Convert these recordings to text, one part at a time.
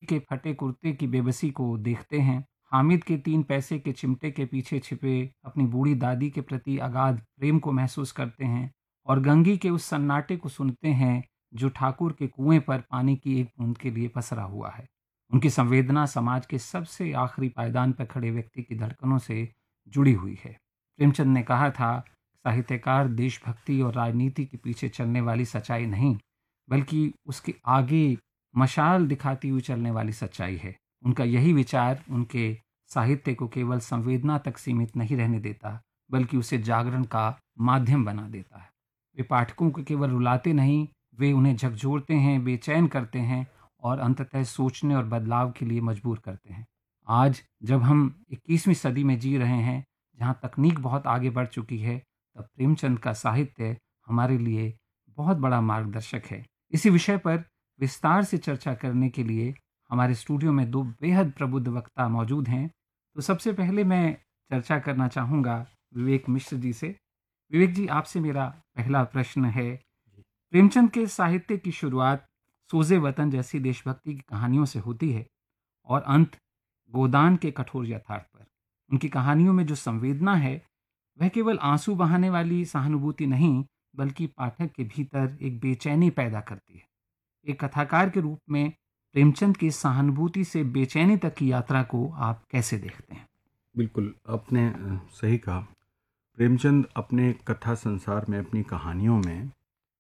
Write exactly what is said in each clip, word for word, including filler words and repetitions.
के फटे कुर्ते की बेबसी को देखते हैं, हामिद के तीन पैसे के चिमटे के पीछे छिपे अपनी बूढ़ी दादी के प्रति अगाध प्रेम को महसूस करते हैं और गंगी के उस सन्नाटे को सुनते हैं जो ठाकुर के कुएं पर पानी की एक बूंद के लिए पसरा हुआ है। उनकी संवेदना समाज के सबसे आखिरी पायदान पर खड़े व्यक्ति की धड़कनों से जुड़ी हुई है। प्रेमचंद ने कहा था, साहित्यकार देशभक्ति और राजनीति के पीछे चलने वाली सच्चाई नहीं, बल्कि उसके आगे मशाल दिखाती हुई चलने वाली सच्चाई है। उनका यही विचार उनके साहित्य को केवल संवेदना तक सीमित नहीं रहने देता, बल्कि उसे जागरण का माध्यम बना देता है। वे पाठकों को केवल रुलाते नहीं, वे उन्हें झकझोरते हैं, बेचैन करते हैं और अंततः सोचने और बदलाव के लिए मजबूर करते हैं। आज जब हम इक्कीसवीं सदी में जी रहे हैं, जहाँ तकनीक बहुत आगे बढ़ चुकी है, तब प्रेमचंद का साहित्य हमारे लिए बहुत बड़ा मार्गदर्शक है। इसी विषय पर विस्तार से चर्चा करने के लिए हमारे स्टूडियो में दो बेहद प्रबुद्ध वक्ता मौजूद हैं। तो सबसे पहले मैं चर्चा करना चाहूँगा विवेक मिश्र जी से। विवेक जी, आपसे मेरा पहला प्रश्न है, प्रेमचंद के साहित्य की शुरुआत सोज़े वतन जैसी देशभक्ति की कहानियों से होती है और अंत गोदान के कठोर यथार्थ पर। उनकी कहानियों में जो संवेदना है वह केवल आंसू बहाने वाली सहानुभूति नहीं, बल्कि पाठक के भीतर एक बेचैनी पैदा करती है। एक कथाकार के रूप में प्रेमचंद की सहानुभूति से बेचैनी तक की यात्रा को आप कैसे देखते हैं? बिल्कुल, आपने अ, सही कहा। प्रेमचंद अपने कथा संसार में, अपनी कहानियों में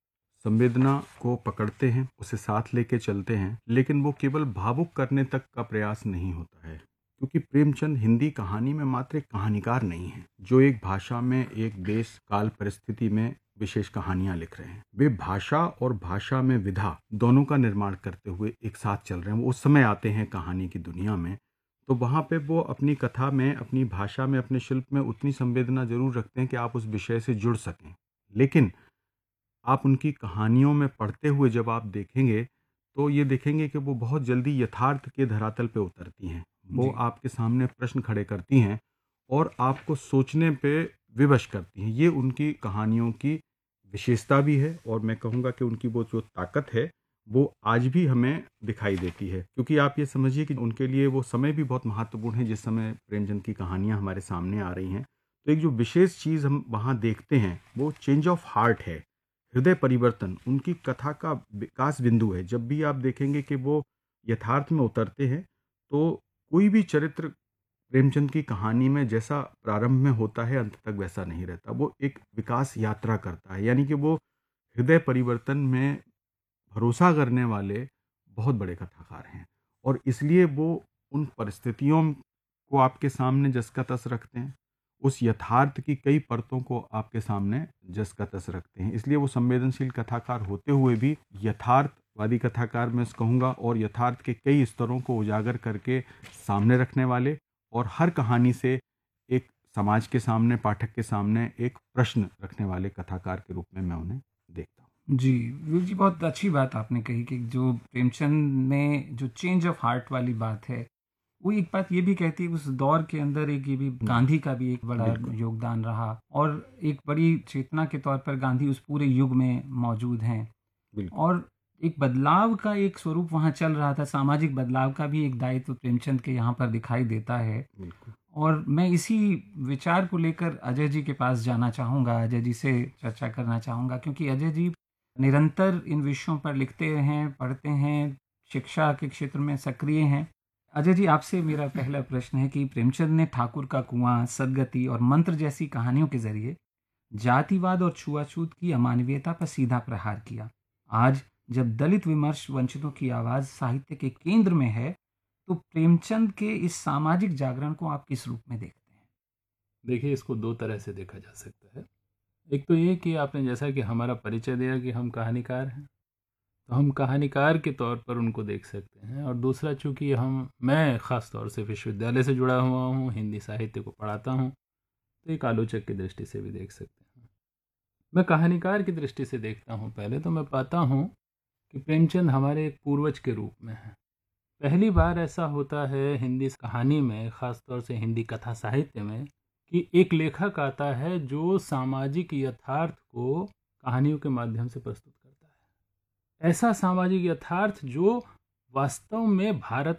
संवेदना को पकड़ते हैं, उसे साथ लेके चलते हैं, लेकिन वो केवल भावुक करने तक का प्रयास नहीं होता है, क्योंकि प्रेमचंद हिंदी कहानी में मात्र एक कहानीकार नहीं है जो एक भाषा में, एक देश काल परिस्थिति में विशेष कहानियां लिख रहे हैं। वे भाषा और भाषा में विधा दोनों का निर्माण करते हुए एक साथ चल रहे हैं। वो उस समय आते हैं कहानी की दुनिया में, तो वहाँ पे वो अपनी कथा में, अपनी भाषा में, अपने शिल्प में उतनी संवेदना जरूर रखते हैं कि आप उस विषय से जुड़ सकें। लेकिन आप उनकी कहानियों में पढ़ते हुए जब आप देखेंगे तो ये देखेंगे कि वो बहुत जल्दी यथार्थ के धरातल पे उतरती हैं। वो जी। आपके सामने प्रश्न खड़े करती हैं और आपको सोचने पे विवश करती हैं। ये उनकी कहानियों की विशेषता भी है और मैं कहूँगा कि उनकी वो जो ताकत है वो आज भी हमें दिखाई देती है, क्योंकि आप ये समझिए कि उनके लिए वो समय भी बहुत महत्वपूर्ण है जिस समय प्रेमचंद की कहानियाँ हमारे सामने आ रही हैं। तो एक जो विशेष चीज़ हम वहाँ देखते हैं वो चेंज ऑफ हार्ट है, हृदय परिवर्तन उनकी कथा का विकास बिंदु है। जब भी आप देखेंगे कि वो यथार्थ में उतरते हैं तो कोई भी चरित्र प्रेमचंद की कहानी में जैसा प्रारंभ में होता है अंत तक वैसा नहीं रहता। वो एक विकास यात्रा करता है, यानी कि वो हृदय परिवर्तन में भरोसा करने वाले बहुत बड़े कथाकार हैं और इसलिए वो उन परिस्थितियों को आपके सामने जस का तस रखते हैं, उस यथार्थ की कई परतों को आपके सामने जस का तस रखते हैं। इसलिए वो संवेदनशील कथाकार होते हुए भी यथार्थवादी कथाकार मैं कहूँगा और यथार्थ के कई स्तरों को उजागर करके सामने रखने वाले और हर कहानी से एक समाज के सामने, पाठक के सामने एक प्रश्न रखने वाले कथाकार के रूप में मैं उन्हें देखता हूँ। जी, विवेक जी, बहुत अच्छी बात आपने कही कि जो प्रेमचंद में जो चेंज ऑफ हार्ट वाली बात है, वो एक बात ये भी कहती है उस दौर के अंदर एक ये भी गांधी का भी एक बड़ा योगदान रहा और एक बड़ी चेतना के तौर पर गांधी उस पूरे युग में मौजूद हैं और एक बदलाव का एक स्वरूप वहाँ चल रहा था। सामाजिक बदलाव का भी एक दायित्व प्रेमचंद के यहाँ पर दिखाई देता है। और मैं इसी विचार को लेकर अजय जी के पास जाना चाहूँगा, अजय जी से चर्चा करना चाहूँगा, क्योंकि अजय जी निरंतर इन विषयों पर लिखते हैं, पढ़ते हैं, शिक्षा के क्षेत्र में सक्रिय हैं। अजय जी, आपसे मेरा पहला प्रश्न है कि प्रेमचंद ने ठाकुर का कुआं, सदगति और मंत्र जैसी कहानियों के जरिए जातिवाद और छुआछूत की अमानवीयता पर सीधा प्रहार किया। आज जब दलित विमर्श, वंचितों की आवाज साहित्य के केंद्र में है, तो प्रेमचंद के इस सामाजिक जागरण को आप किस रूप में देखते हैं? देखिए, इसको दो तरह से देखा जा सकता है। एक तो ये कि आपने जैसा कि हमारा परिचय दिया कि हम कहानीकार हैं, तो हम कहानीकार के तौर पर उनको देख सकते हैं। और दूसरा, चूँकि हम मैं ख़ास तौर से विश्वविद्यालय से जुड़ा हुआ हूँ, हिंदी साहित्य को पढ़ाता हूँ, तो एक आलोचक की दृष्टि से भी देख सकते हैं। मैं कहानीकार की दृष्टि से देखता हूँ। पहले तो मैं पाता हूँ कि प्रेमचंद हमारे एक पूर्वज के रूप में है। पहली बार ऐसा होता है हिंदी कहानी में, ख़ास तौर से हिंदी कथा साहित्य में, कि एक लेखक आता है जो सामाजिक यथार्थ को कहानियों के माध्यम से प्रस्तुत करता है। ऐसा सामाजिक यथार्थ जो वास्तव में भारत